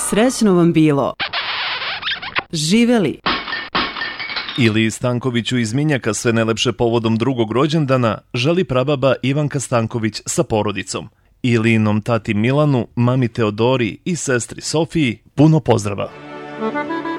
Srećno vam bilo. Živeli. Ili Stankoviću iz Minjaka sve najlepše povodom drugog rođendana želi prababa Ivanka Stanković sa porodicom. Ili inom tati Milanu, mami Teodori i sestri Sofiji puno pozdrava.